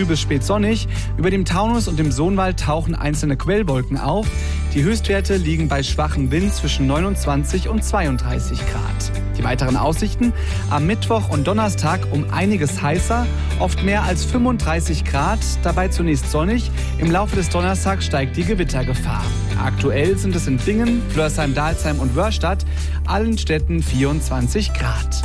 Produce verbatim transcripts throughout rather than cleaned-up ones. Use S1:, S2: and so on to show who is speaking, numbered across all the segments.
S1: früh bis spät sonnig. Über dem Taunus und dem Sohnwald tauchen einzelne Quellwolken auf. Die Höchstwerte liegen bei schwachem Wind zwischen neunundzwanzig und zweiunddreißig Grad. Die weiteren Aussichten: am Mittwoch und Donnerstag um einiges heißer, oft mehr als fünfunddreißig Grad, dabei zunächst sonnig. Im Laufe des Donnerstags steigt die Gewittergefahr. Aktuell sind es in Bingen, Flörsheim, Dalsheim und Wörrstadt, allen Städten vierundzwanzig Grad.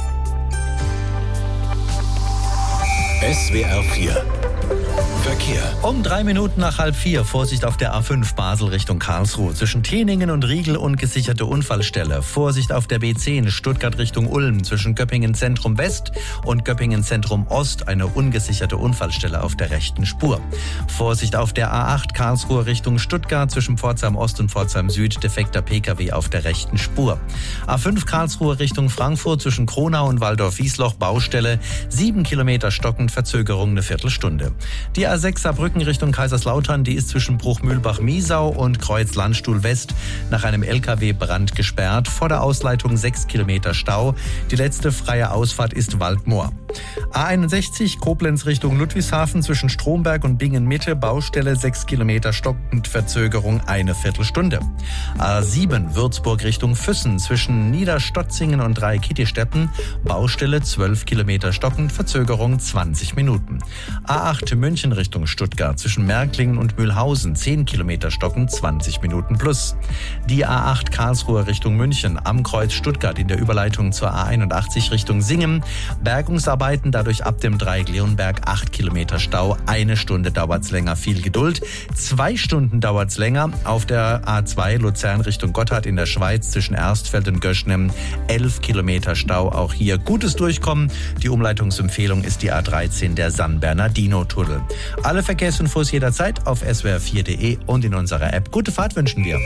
S2: S W R vier Verkehr.
S3: Um drei Minuten nach halb vier. Vorsicht auf der A fünf Basel Richtung Karlsruhe. Zwischen Teningen und Riegel ungesicherte Unfallstelle. Vorsicht auf der B zehn Stuttgart Richtung Ulm. Zwischen Göppingen Zentrum West und Göppingen Zentrum Ost eine ungesicherte Unfallstelle auf der rechten Spur. Vorsicht auf der A acht Karlsruhe Richtung Stuttgart. Zwischen Pforzheim Ost und Pforzheim Süd defekter P K W auf der rechten Spur. A fünf Karlsruhe Richtung Frankfurt. Zwischen Kronau und Waldorf-Wiesloch Baustelle. Sieben Kilometer stockend, Verzögerung eine Viertelstunde. Die A sechs Saarbrücken Richtung Kaiserslautern, die ist zwischen Bruchmühlbach-Miesau und Kreuz-Landstuhl West nach einem L K W-Brand gesperrt. Vor der Ausleitung sechs Kilometer Stau. Die letzte freie Ausfahrt ist Waldmoor. A einundsechzig Koblenz Richtung Ludwigshafen zwischen Stromberg und Bingen-Mitte. Baustelle sechs Kilometer stockend, Verzögerung eine Viertelstunde. A sieben Würzburg Richtung Füssen zwischen Niederstotzingen und Dreikitti-Steppen. Baustelle zwölf Kilometer stockend, Verzögerung zwanzig Minuten. A acht München Richtung Stuttgart zwischen Märklingen und Mühlhausen zehn Kilometer stockend, zwanzig Minuten plus. Die A acht Karlsruhe Richtung München am Kreuz Stuttgart in der Überleitung zur A einundachtzig Richtung Singen. Bergungsarbeiten dadurch ab dem Dreieck Leonberg acht Kilometer Stau. Eine Stunde dauert's länger, viel Geduld. Zwei Stunden dauert's länger auf der A zwei Luzern Richtung Gotthard in der Schweiz zwischen Erstfeld und Göschnem. elf Kilometer Stau, auch hier gutes Durchkommen. Die Umleitungsempfehlung ist die A dreizehn, der San Bernardino-Tunnel. Alle Verkehrsinfos jederzeit auf S W R vier Punkt de und in unserer App. Gute Fahrt wünschen wir.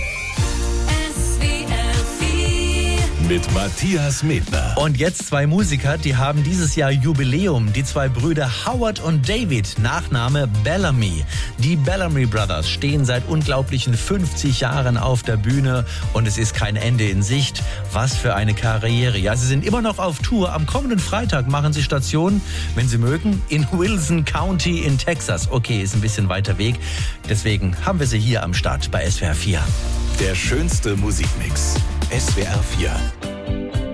S2: Mit Matthias Medner.
S3: Und jetzt zwei Musiker, die haben dieses Jahr Jubiläum. Die zwei Brüder Howard und David, Nachname Bellamy. Die Bellamy Brothers stehen seit unglaublichen fünfzig Jahren auf der Bühne und es ist kein Ende in Sicht. Was für eine Karriere. Ja, sie sind immer noch auf Tour. Am kommenden Freitag machen sie Station, wenn sie mögen, in Wilson County in Texas. Okay, ist ein bisschen weiter Weg. Deswegen haben wir sie hier am Start bei S W R vier.
S2: Der schönste Musikmix. S W R vier.